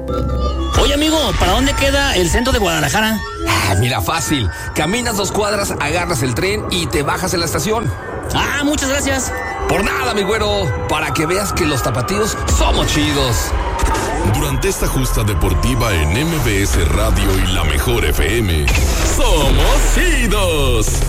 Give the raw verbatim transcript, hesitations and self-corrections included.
Oye, amigo, ¿para dónde queda el centro de Guadalajara? Ah, mira, fácil. Caminas dos cuadras, agarras el tren y te bajas en la estación. Ah, muchas gracias. Por nada, mi güero. Para que veas que los tapatíos somos chidos. Durante esta justa deportiva en M B S Radio y La Mejor F M, ¡somos chidos!